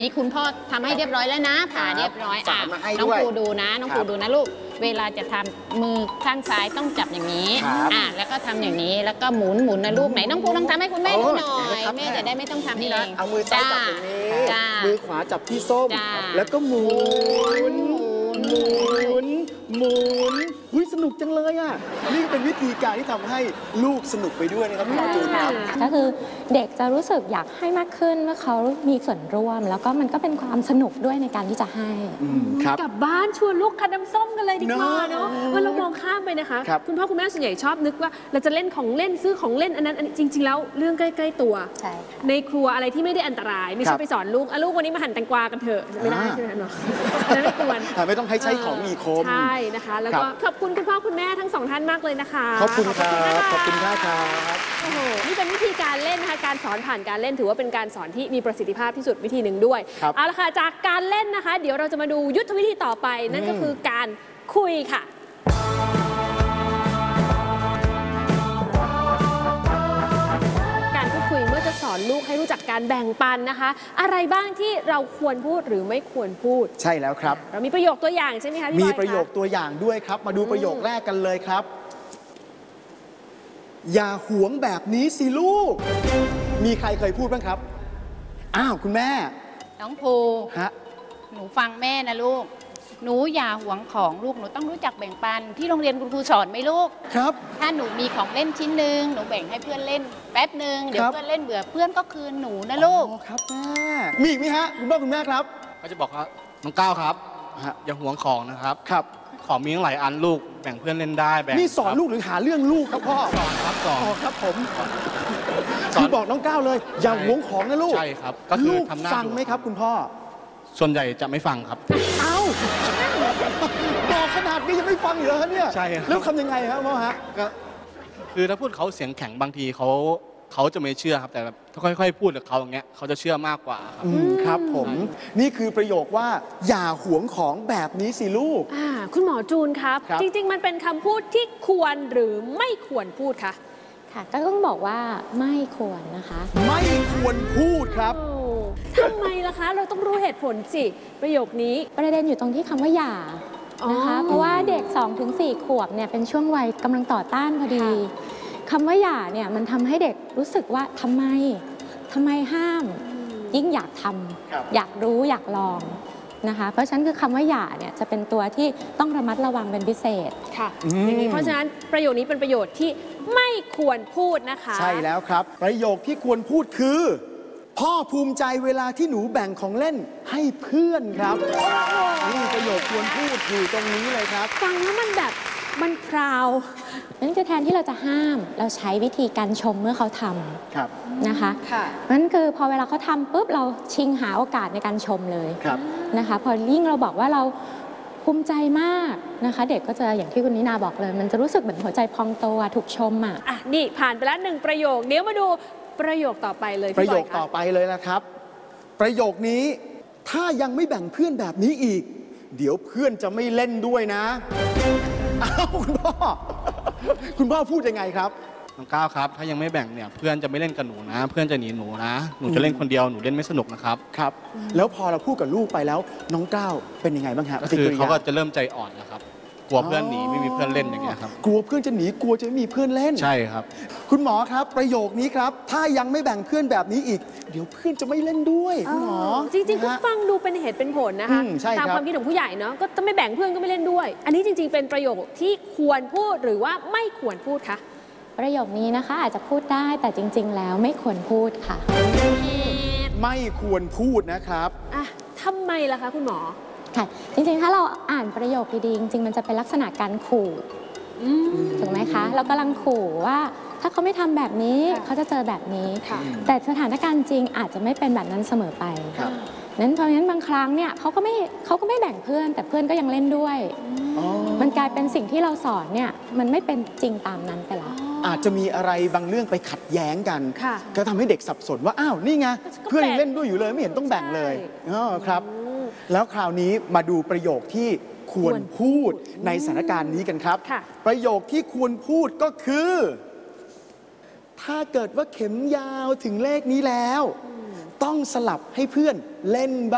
นี่คุณพ่อทำให้เรียบร้อยแล้วนะผ่าเรียบร้อยสอนมาให้น้องด้วยครูดูนะน้องครูดูนะลูกเวลาจะทำมือข้างซ้ายต้องจับอย่างนี้แล้วก็ทำอย่างนี้แล้วก็หมุนนะลูกไหนน้องครูลองทำให้คุณแม่ดูหน่อยแม่จะได้ไม่ต้องทำเองเอามือซ้ายจับอย่างนี้มือขวาจับที่ส้มแล้วก็หมุนสนุกจังเลยอ่ะนี่เป็นวิธีการที่ทำให้ลูกสนุกไปด้วยนะครับพี่จูนครับก็คือเด็กจะรู้สึกอยากให้มากขึ้นเมื่อเขามีส่วนร่วมแล้วก็มันก็เป็นความสนุกด้วยในการที่จะให้กลับบ้านชวนลูกคันน้ำส้มกันเลยดีกว่าเนาะว่าเรามองข้ามไปนะคะคุณพ่อคุณแม่ส่วนใหญ่ชอบนึกว่าเราจะเล่นของเล่นซื้อของเล่นอันนั้นจริงๆแล้วเรื่องใกล้ๆตัวในครัวอะไรที่ไม่ได้อันตรายไม่ใช่ไปสอนลูกลูกวันนี้มาหั่นแตงกวากันเถอะไม่ได้ใช่ไหมเนาะไม่ควรไม่ต้องให้ใช้ของมีคมใช่นะคะแล้วก็ขอบคุณคุณพ่อคุณแม่ทั้งสองท่านมากเลยนะคะขอบคุณครับขอบคุณครับโอ้โหนี่เป็นวิธีการเล่นนะคะการสอนผ่านการเล่นถือว่าเป็นการสอนที่มีประสิทธิภาพที่สุดวิธีหนึ่งด้วยเอาละค่ะจากการเล่นนะคะเดี๋ยวเราจะมาดูยุทธวิธีต่อไปนั่นก็คือการคุยค่ะการพูดคุยเมื่อจะสอนลูกให้รู้จักการแบ่งปันนะคะอะไรบ้างที่เราควรพูดหรือไม่ควรพูดใช่แล้วครับเรามีประโยคตัวอย่างใช่ไหมคะพี่บอยมีประโยคตัวอย่างด้วยครับมาดูประโยคแรกกันเลยครับอย่าหวงแบบนี้สิลูกมีใครเคยพูดบ้างครับอ้าวคุณแม่น้องภูหนูฟังแม่นะลูกหนูอย่าหวงของลูกหนูต้องรู้จักแบ่งปันที่โรงเรียนคุณครูสอนไหมลูกครับถ้าหนูมีของเล่นชิ้นหนึ่งหนูแบ่งให้เพื่อนเล่นแป๊บหนึ่งเดี๋ยวเพื่อนเล่นเบื่อเพื่อนก็คืนหนูนะลูกครับแม่มีอีกไหมฮะคุณพ่อคุณแม่ครับก็จะบอกว่าน้องก้าวครับอย่าหวงของนะครับของมีตั้งหลายอันลูกแบ่งเพื่อนเล่นได้แบ่งนี่สอนลูกหรือหาเรื่องลูกครับพ่อสอนครับสอนครับผมคือบอกน้องก้าวเลยอย่าหวงของนะลูกใช่ครับก็คือทำหน้าฟังไหมครับคุณพ่อส่วนใหญ่จะไม่ฟังครับเอ้าบอกขนาดนี้ยังไม่ฟังเหรอเนี่ยใช่ครับแล้วทำยังไงครับพ่อฮะก็คือถ้าพูดเขาเสียงแข็งบางทีเขาจะไม่เชื่อครับแต่แบบถ้าค่อยๆพูดกับเขาอย่างเงี้ยเขาจะเชื่อมากกว่าครับผมนี่คือประโยคว่าอย่าหวงของแบบนี้สิลูกคุณหมอจูนครับจริงๆมันเป็นคำพูดที่ควรหรือไม่ควรพูดคะค่ะก็ต้องบอกว่าไม่ควรนะคะไม่ควรพูดครับทำไมล่ะคะเราต้องรู้เหตุผลสิประโยคนี้ประเด็นอยู่ตรงที่คำว่าอย่านะคะเพราะว่าเด็ก 2-4 ขวบเนี่ยเป็นช่วงวัยกำลังต่อต้านพอดีคำว่าอย่าเนี่ยมันทำให้เด็กรู้สึกว่าทำไมห้ามยิ่งอยากทำอยากรู้อยากลองนะคะเพราะฉะนั้นคือคำว่าอย่าเนี่ยจะเป็นตัวที่ต้องระมัดระวังเป็นพิเศษค่ะเพราะฉะนั้นประโยคนี้เป็นประโยชน์ที่ไม่ควรพูดนะคะใช่แล้วครับประโยคที่ควรพูดคือพ่อภูมิใจเวลาที่หนูแบ่งของเล่นให้เพื่อนครับนี่ประโยคควรพูดอยู่ตรงนี้เลยครับฟังแล้วมันแบบมันพราวนั่นคือแทนที่เราจะห้ามเราใช้วิธีการชมเมื่อเขาทำนะคะนั่นคือพอเวลาเขาทำปุ๊บเราชิงหาโอกาสในการชมเลยนะคะพอยิ่งเราบอกว่าเราภูมิใจมากนะคะเด็กก็จะอย่างที่คุณนินาบอกเลยมันจะรู้สึกเหมือนหัวใจพองโตถูกชมนี่ผ่านไปแล้ว1ประโยคเดี๋ยวมาดูประโยคต่อไปเลยประโยคต่อไปเลยนะครับประโยคนี้ถ้ายังไม่แบ่งเพื่อนแบบนี้อีกเดี๋ยวเพื่อนจะไม่เล่นด้วยนะคุณพ่อพูดยังไงครับน้องก้าวครับถ้ายังไม่แบ่งเนี่ยเพื่อนจะไม่เล่นกับหนูนะเพื่อนจะหนีหนูนะหนูจะเล่นคนเดียวหนูเล่นไม่สนุกนะครับครับแล้วพอเราพูดกับลูกไปแล้วน้องก้าวเป็นยังไงบ้างครับก็คือเขาก็จะเริ่มใจอ่อนนะครับกลัวเพื่อนหนีไม่มีเพื่อนเล่นอย่างเงี้ยครับกลัวเพื่อนจะหนีกลัวจะไม่มีเพื่อนเล่นใช่ครับคุณหมอครับประโยคนี้ครับถ้ายังไม่แบ่งเพื่อนแบบนี้อีกเดี๋ยวเพื่อนจะไม่เล่นด้วยคุณหมอจริงๆก็ฟังดูเป็นเหตุเป็นผลนะคะตามความคิดของผู้ใหญ่เนาะก็จะไม่แบ่งเพื่อนก็ไม่เล่นด้วยอันนี้จริงๆเป็นประโยคที่ควรพูดหรือว่าไม่ควรพูดคะประโยคนี้นะคะอาจจะพูดได้แต่จริงๆแล้วไม่ควรพูดค่ะไม่ควรพูดนะครับทำไมล่ะคะคุณหมอค่ะจริงๆถ้าเราอ่านประโยคดีๆจริงๆมันจะเป็นลักษณะการขู่ถูกไหมคะเรากำลังขู่ว่าถ้าเขาไม่ทำแบบนี้เขาจะเจอแบบนี้แต่สถานการณ์จริงอาจจะไม่เป็นแบบนั้นเสมอไปนั้นเพราะฉะนั้นบางครั้งเนี่ยเขาก็ไม่แบ่งเพื่อนแต่เพื่อนก็ยังเล่นด้วยมันกลายเป็นสิ่งที่เราสอนเนี่ยมันไม่เป็นจริงตามนั้นไปแล้วอาจจะมีอะไรบางเรื่องไปขัดแย้งกันก็ทำให้เด็กสับสนว่าอ้าวนี่ไงเพื่อนยังเล่นด้วยอยู่เลยไม่เห็นต้องแบ่งเลยครับแล้วคราวนี้มาดูประโยคที่ควรพูดในสถานการณ์นี้กันครับประโยคที่ควรพูดก็คือถ้าเกิดว่าเข็มยาวถึงเลขนี้แล้วต้องสลับให้เพื่อนเล่นบ้าง